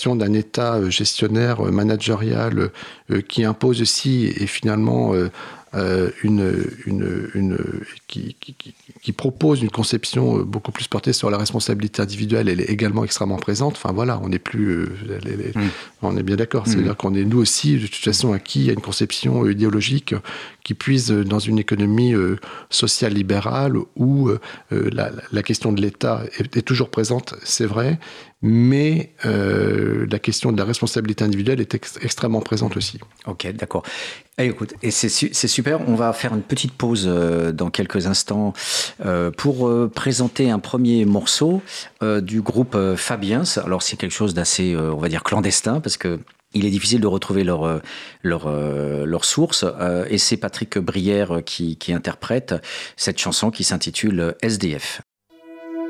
question d'un État gestionnaire, managérial, qui impose aussi, et finalement qui propose une conception beaucoup plus portée sur la responsabilité individuelle, elle est également extrêmement présente. Enfin voilà, on n'est plus... on est bien d'accord. C'est-à-dire qu'on est nous aussi, de toute façon, acquis à une conception idéologique qui puise dans une économie sociale libérale où la question de l'État est toujours présente, c'est vrai, mais la question de la responsabilité individuelle est extrêmement présente aussi. Ok, d'accord. Et écoute, et c'est super, on va faire une petite pause dans quelques instants pour présenter un premier morceau du groupe Fabiens. Alors c'est quelque chose d'assez, on va dire, clandestin, parce que il est difficile de retrouver leur source, et c'est Patrick Brière qui interprète cette chanson qui s'intitule SDF.